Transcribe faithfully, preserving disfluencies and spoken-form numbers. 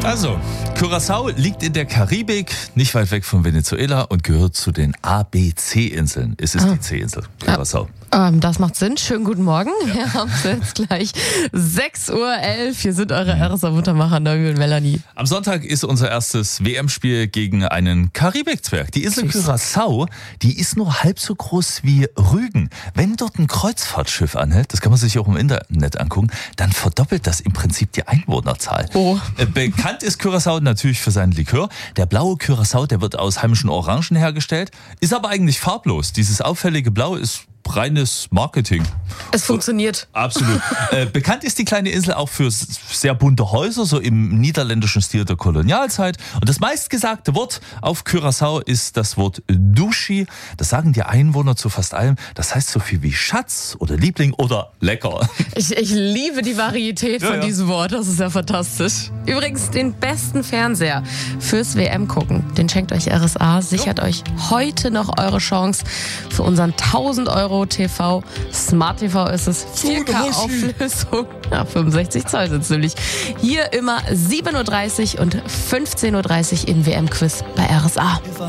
Also, Curaçao liegt in der Karibik, nicht weit weg von Venezuela und gehört zu den A B C-Inseln. Es ist ah. die C-Insel, Curaçao. Ähm, das macht Sinn. Schönen guten Morgen. Wir haben es jetzt gleich sechs Uhr elf. Hier sind eure R S A-Muttermacher Noemi und Melanie. Am Sonntag ist unser erstes W M-Spiel gegen einen Karibikzwerg. Die Insel Curaçao, die ist nur halb so groß wie Rügen. Wenn dort ein Kreuzfahrtschiff anhält, das kann man sich auch im Internet angucken, dann verdoppelt das im Prinzip die Einwohnerzahl. Oh. Bekannt ist Curaçao natürlich für seinen Likör. Der blaue Curaçao, der wird aus heimischen Orangen hergestellt, ist aber eigentlich farblos. Dieses auffällige Blau ist reines Marketing. Es funktioniert. Absolut. äh, bekannt ist die kleine Insel auch für sehr bunte Häuser, so im niederländischen Stil der Kolonialzeit. Und das meistgesagte Wort auf Curaçao ist das Wort Douchi. Das sagen die Einwohner zu fast allem. Das heißt so viel wie Schatz oder Liebling oder lecker. Ich, ich liebe die Varietät ja, von ja. diesem Wort. Das ist ja fantastisch. Übrigens, den besten Fernseher fürs W M gucken, den schenkt euch R S A. Sichert ja. euch heute noch eure Chance für unseren tausend Euro T V. Smart T V ist es. vier K Auflösung. Ja, fünfundsechzig Zoll sind es nämlich. Hier immer sieben Uhr dreißig und fünfzehn Uhr dreißig im W M-Quiz bei R S A.